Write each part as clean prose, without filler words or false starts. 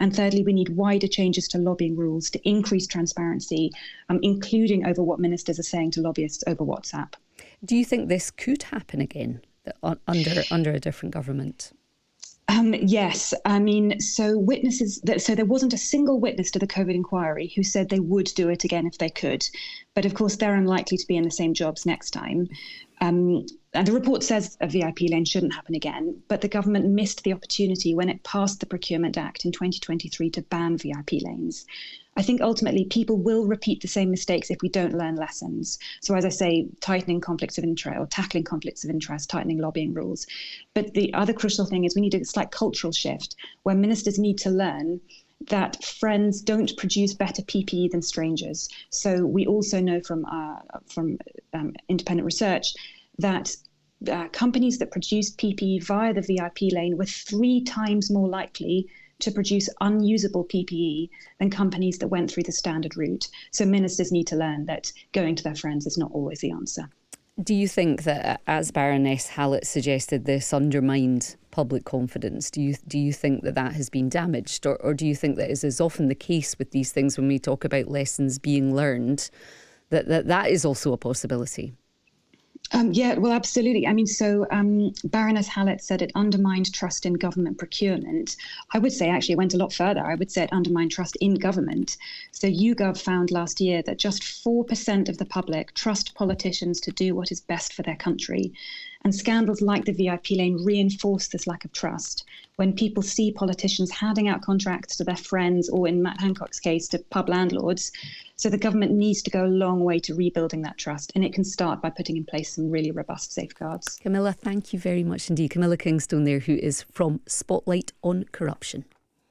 And thirdly, we need wider changes to lobbying rules to increase transparency, including over what ministers are saying to lobbyists over WhatsApp. Do you think this could happen again under a different government? Yes. I mean, so there wasn't a single witness to the COVID inquiry who said they would do it again if they could. But of course, they're unlikely to be in the same jobs next time. And the report says a VIP lane shouldn't happen again, but the government missed the opportunity when it passed the Procurement Act in 2023 to ban VIP lanes. I think ultimately people will repeat the same mistakes if we don't learn lessons. So as I say, tightening conflicts of interest or tackling conflicts of interest, tightening lobbying rules. But the other crucial thing is we need a slight cultural shift where ministers need to learn that friends don't produce better PPE than strangers. So we also know from independent research that companies that produce PPE via the VIP lane were 3 times more likely to produce unusable PPE than companies that went through the standard route. So ministers need to learn that going to their friends is not always the answer. Do you think that, as Baroness Hallett suggested, this undermined public confidence? Do you think that has been damaged? Or do you think that, as is often the case with these things when we talk about lessons being learned, that is also a possibility? Yeah, well, absolutely. I mean, so Baroness Hallett said it undermined trust in government procurement. I would say actually it went a lot further. I would say it undermined trust in government. So YouGov found last year that just 4% of the public trust politicians to do what is best for their country. And scandals like the VIP lane reinforce this lack of trust. When people see politicians handing out contracts to their friends, or in Matt Hancock's case, to pub landlords. So the government needs to go a long way to rebuilding that trust. And it can start by putting in place some really robust safeguards. Camilla, thank you very much indeed. Camilla Kingstone there, who is from Spotlight on Corruption.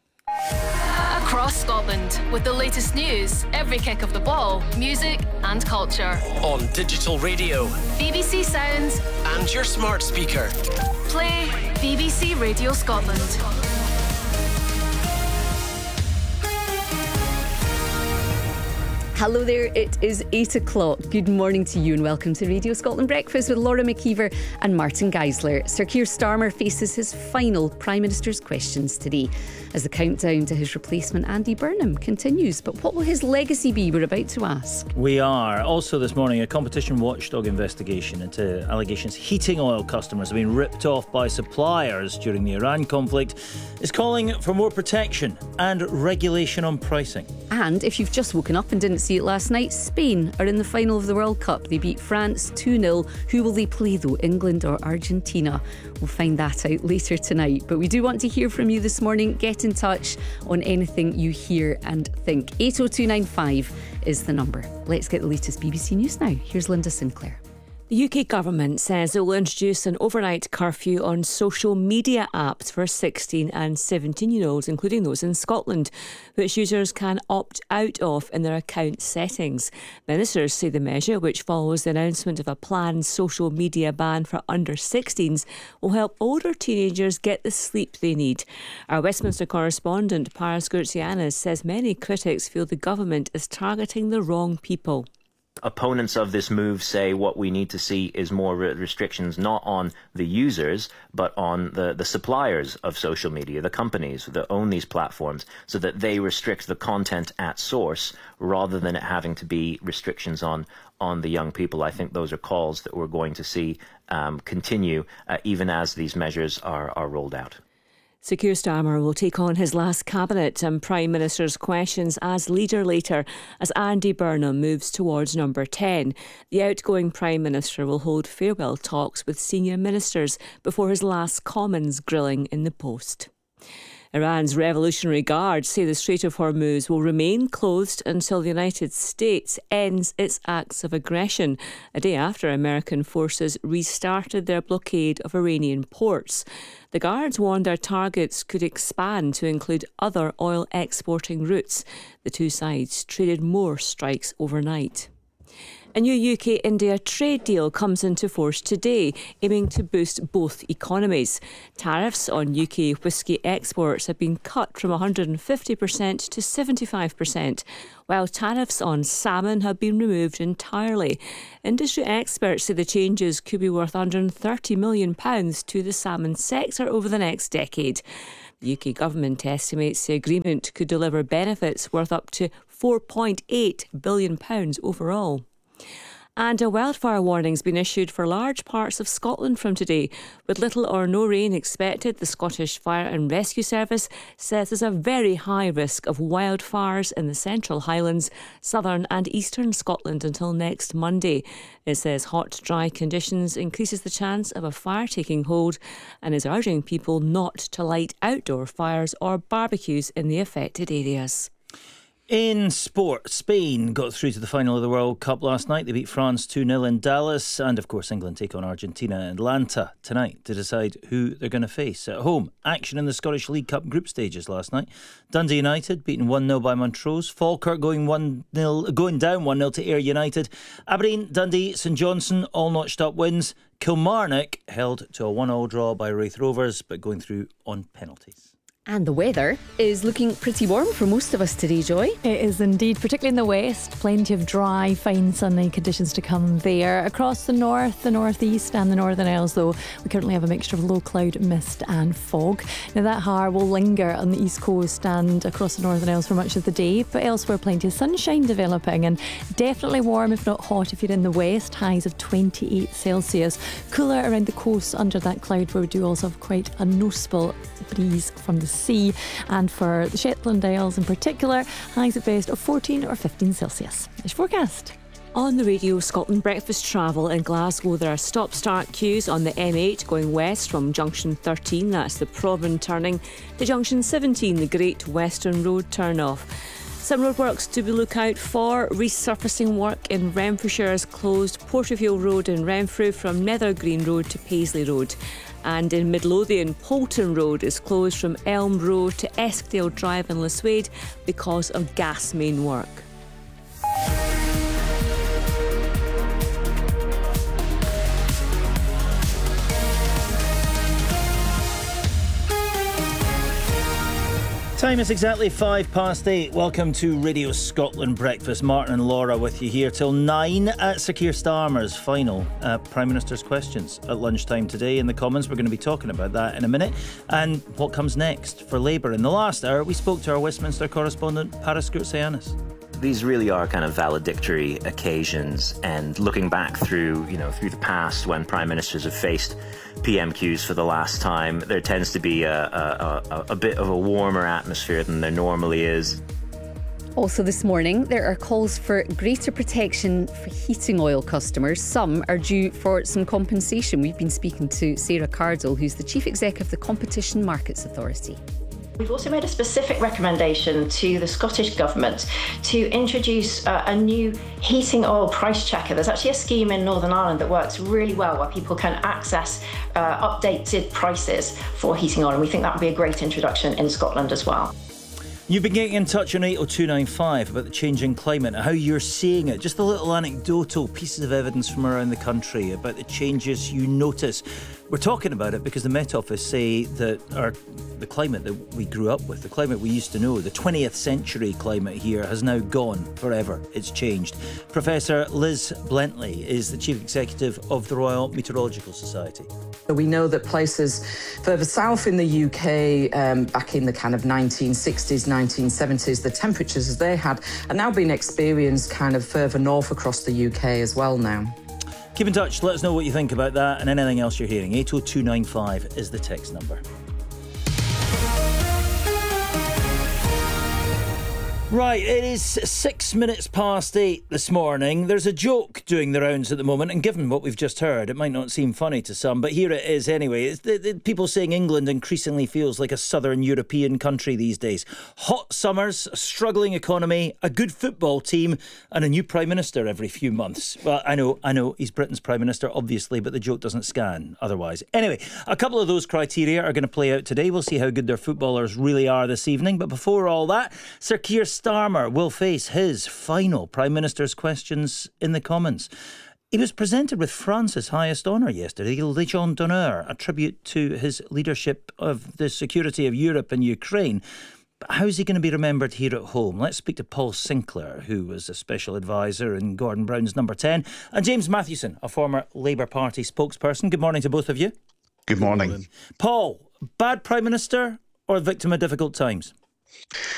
Across Scotland, with the latest news, every kick of the ball, music and culture. On digital radio, BBC Sounds and your smart speaker. Play BBC Radio Scotland. Hello there, it is 8 o'clock. Good morning to you and welcome to Radio Scotland Breakfast with Laura McKeever and Martin Geisler. Sir Keir Starmer faces his final Prime Minister's questions today as the countdown to his replacement Andy Burnham continues. But what will his legacy be? We're about to ask. We are. Also this morning, a competition watchdog investigation into allegations heating oil customers have been ripped off by suppliers during the Iran conflict is calling for more protection and regulation on pricing. And if you've just woken up and didn't see it last night, Spain are in the final of the World Cup. They beat France 2-0. Who will they play though, England or Argentina? We'll find that out later tonight. But we do want to hear from you this morning. Get in touch on anything you hear and think. 80295 is the number. Let's get the latest BBC News now. Here's Linda Sinclair. The UK government says it will introduce an overnight curfew on social media apps for 16 and 17-year-olds, including those in Scotland, which users can opt out of in their account settings. Ministers say the measure, which follows the announcement of a planned social media ban for under-16s, will help older teenagers get the sleep they need. Our Westminster correspondent, Paris Gurtsianis, says many critics feel the government is targeting the wrong people. Opponents of this move say what we need to see is more restrictions not on the users, but on the suppliers of social media, the companies that own these platforms, so that they restrict the content at source rather than it having to be restrictions on the young people. I think those are calls that we're going to see continue even as these measures are rolled out. Sir Keir Starmer will take on his last cabinet and Prime Minister's questions as leader later as Andy Burnham moves towards number 10. The outgoing Prime Minister will hold farewell talks with senior ministers before his last Commons grilling in the post. Iran's Revolutionary Guard say the Strait of Hormuz will remain closed until the United States ends its acts of aggression, a day after American forces restarted their blockade of Iranian ports. The Guards warned their targets could expand to include other oil exporting routes. The two sides traded more strikes overnight. A new UK-India trade deal comes into force today, aiming to boost both economies. Tariffs on UK whisky exports have been cut from 150% to 75%, while tariffs on salmon have been removed entirely. Industry experts say the changes could be worth £130 million to the salmon sector over the next decade. The UK government estimates the agreement could deliver benefits worth up to £4.8 billion overall. And a wildfire warning's been issued for large parts of Scotland from today. With little or no rain expected, the Scottish Fire and Rescue Service says there's a very high risk of wildfires in the Central Highlands, southern and eastern Scotland until next Monday. It says hot, dry conditions increases the chance of a fire taking hold and is urging people not to light outdoor fires or barbecues in the affected areas. In sport, Spain got through to the final of the World Cup last night. They beat France 2-0 in Dallas. And, of course, England take on Argentina in Atlanta tonight to decide who they're going to face. At home, action in the Scottish League Cup group stages last night. Dundee United beaten 1-0 by Montrose. Falkirk going down 1-0 to Ayr United. Aberdeen, Dundee, St Johnstone all notched up wins. Kilmarnock held to a 1-1 draw by Raith Rovers, but going through on penalties. And the weather is looking pretty warm for most of us today, Joy. It is indeed, particularly in the west. Plenty of dry, fine, sunny conditions to come there. Across the north, the northeast and the Northern Isles, though, we currently have a mixture of low cloud, mist and fog. Now, that hour will linger on the east coast and across the Northern Isles for much of the day, but elsewhere plenty of sunshine developing and definitely warm, if not hot, if you're in the west. Highs of 28 Celsius. Cooler around the coast under that cloud, where we do also have quite a noticeable breeze from the sea, and for the Shetland Isles in particular, highs at best of 14 or 15 Celsius. It's forecast. On the Radio Scotland breakfast travel in Glasgow, there are stop-start queues on the M8 going west from Junction 13, that's the Provan turning, to Junction 17, the Great Western Road turn-off. Some roadworks to be look out for. Resurfacing work in Renfrewshire has closed Porterfield Road in Renfrew from Nethergreen Road to Paisley Road. And in Midlothian, Polton Road is closed from Elm Road to Eskdale Drive in Liswade because of gas main work. Time is exactly 8:05. Welcome to Radio Scotland Breakfast. Martin and Laura with you here till 9 at Sir Keir Starmer's final Prime Minister's questions at lunchtime today in the Commons. We're going to be talking about that in a minute and what comes next for Labour. In the last hour, we spoke to our Westminster correspondent, Paris Gurtsianis. These really are kind of valedictory occasions, and looking back through the past when prime ministers have faced PMQs for the last time, there tends to be a bit of a warmer atmosphere than there normally is. Also this morning, there are calls for greater protection for heating oil customers. Some are due for some compensation. We've been speaking to Sarah Cardle, who's the Chief Exec of the Competition Markets Authority. We've also made a specific recommendation to the Scottish Government to introduce a new heating oil price checker. There's actually a scheme in Northern Ireland that works really well where people can access updated prices for heating oil, and we think that would be a great introduction in Scotland as well. You've been getting in touch on 80295 about the changing climate and how you're seeing it. Just the little anecdotal pieces of evidence from around the country about the changes you notice. We're talking about it because the Met Office say that the climate that we grew up with, the climate we used to know, the 20th century climate here has now gone forever. It's changed. Professor Liz Blentley is the Chief Executive of the Royal Meteorological Society. We know that places further south in the UK, back in the kind of 1960s, 1970s, the temperatures as they had are now being experienced kind of further north across the UK as well now. Keep in touch, let us know what you think about that and anything else you're hearing. 80295 is the text number. Right, it is 6 minutes past 8 this morning. There's a joke doing the rounds at the moment, and given what we've just heard, it might not seem funny to some, but here it is anyway. It's the people saying England increasingly feels like a southern European country these days. Hot summers, a struggling economy, a good football team, and a new Prime Minister every few months. Well, I know, he's Britain's Prime Minister, obviously, but the joke doesn't scan otherwise. Anyway, a couple of those criteria are going to play out today. We'll see how good their footballers really are this evening. But before all that, Sir Keir Starmer will face his final Prime Minister's questions in the Commons. He was presented with France's highest honour yesterday, the Légion d'honneur, a tribute to his leadership of the security of Europe and Ukraine. But how's he going to be remembered here at home? Let's speak to Paul Sinclair, who was a special advisor in Gordon Brown's Number 10, and James Mathewson, a former Labour Party spokesperson. Good morning to both of you. Good morning. Paul, bad Prime Minister or a victim of difficult times?